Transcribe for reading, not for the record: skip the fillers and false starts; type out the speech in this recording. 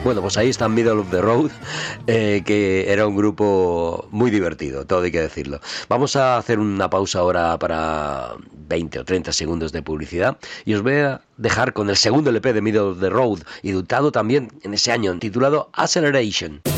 Bueno, pues ahí está Middle of the Road, que era un grupo muy divertido, todo hay que decirlo. Vamos a hacer una pausa ahora para 20 o 30 segundos de publicidad y os voy a dejar con el segundo LP de Middle of the Road, editado también en ese año, titulado Acceleration.